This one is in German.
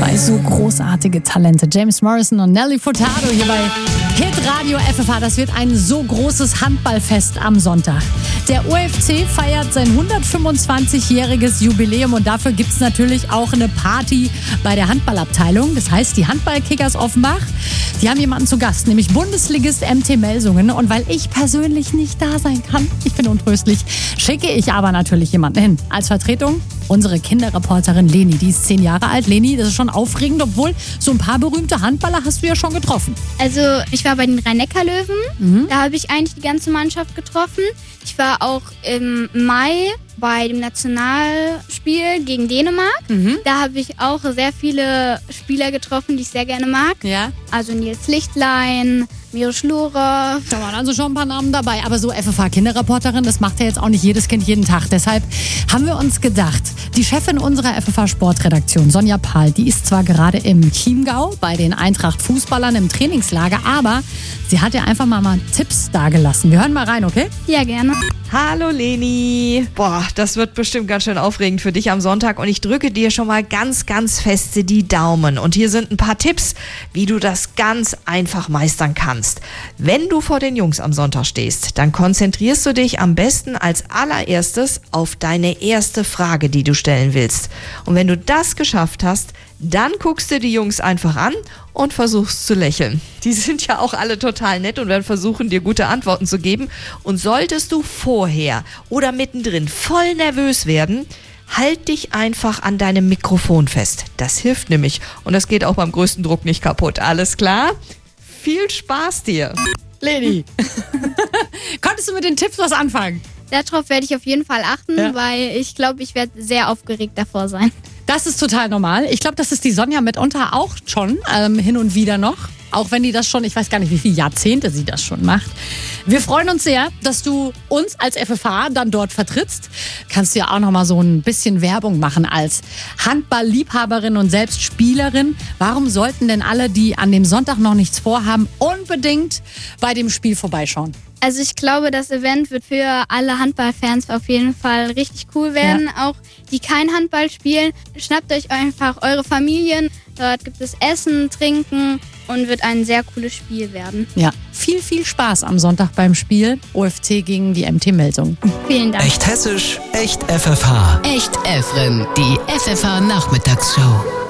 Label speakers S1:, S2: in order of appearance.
S1: Zwei so großartige Talente. James Morrison und Nelly Furtado hier bei Hit Radio FFH. Das wird ein so großes Handballfest am Sonntag. Der OFC feiert sein 125-jähriges Jubiläum und dafür gibt es natürlich auch eine Party bei der Handballabteilung. Das heißt, die Handballkickers Offenbach, die haben jemanden zu Gast, nämlich Bundesligist MT Melsungen. Und weil ich persönlich nicht da sein kann, ich bin untröstlich, schicke ich aber natürlich jemanden hin. Als Vertretung unsere Kinderreporterin Leni, die ist 10 Jahre alt. Leni, das ist schon aufregend, obwohl so ein paar berühmte Handballer hast du ja schon getroffen.
S2: Also ich war bei den Rhein-Neckar-Löwen, da habe ich eigentlich die ganze Mannschaft getroffen. Ich war auch im Mai bei dem Nationalspiel gegen Dänemark. Da habe ich auch sehr viele Spieler getroffen, die ich sehr gerne mag.
S1: Ja.
S2: Also Nils Lichtlein, Miro Schlurov.
S1: Da waren also schon ein paar Namen dabei. Aber so FFH-Kinderreporterin, das macht ja jetzt auch nicht jedes Kind jeden Tag. Deshalb haben wir uns gedacht, die Chefin unserer FFH-Sportredaktion, Sonja Pahl, die ist zwar gerade im Chiemgau bei den Eintracht-Fußballern im Trainingslager, aber sie hat ja einfach mal Tipps dagelassen. Wir hören mal rein, okay?
S2: Ja, gerne.
S3: Hallo Leni. Boah, das wird bestimmt ganz schön aufregend für dich am Sonntag und ich drücke dir schon mal ganz, ganz feste die Daumen. Und hier sind ein paar Tipps, wie du das ganz einfach meistern kannst. Wenn du vor den Jungs am Sonntag stehst, dann konzentrierst du dich am besten als allererstes auf deine erste Frage, die du stellen willst. Und wenn du das geschafft hast, dann guckst du die Jungs einfach an und versuchst zu lächeln. Die sind ja auch alle total nett und werden versuchen, dir gute Antworten zu geben. Und solltest du vorher oder mittendrin voll nervös werden, halt dich einfach an deinem Mikrofon fest. Das hilft nämlich und das geht auch beim größten Druck nicht kaputt. Alles klar? Viel Spaß dir.
S1: Leni, konntest du mit den Tipps was anfangen?
S2: Darauf werde ich auf jeden Fall achten, weil ich glaube, ich werde sehr aufgeregt davor sein.
S1: Das ist total normal. Ich glaube, das ist die Sonja mitunter auch schon hin und wieder noch. Auch wenn die das schon, ich weiß gar nicht, wie viele Jahrzehnte sie das schon macht. Wir freuen uns sehr, dass du uns als FFH dann dort vertrittst. Kannst du ja auch noch mal so ein bisschen Werbung machen als Handball-Liebhaberin und selbst Spielerin. Warum sollten denn alle, die an dem Sonntag noch nichts vorhaben, unbedingt bei dem Spiel vorbeischauen?
S2: Also ich glaube, das Event wird für alle Handballfans auf jeden Fall richtig cool werden. Ja. Auch die kein Handball spielen, schnappt euch einfach eure Familien. Dort gibt es Essen, Trinken und wird ein sehr cooles Spiel werden.
S1: Ja, viel, viel Spaß am Sonntag beim Spiel OFC gegen die MT Melsungen.
S2: Vielen Dank.
S4: Echt hessisch, echt FFH.
S5: Echt Efren, die FFH Nachmittagsshow.